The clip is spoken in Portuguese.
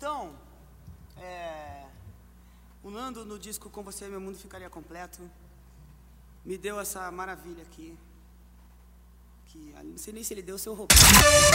Então, o Nando no disco Com Você Meu Mundo Ficaria Completo me deu essa maravilha aqui, que não sei nem se ele deu o seu roubo.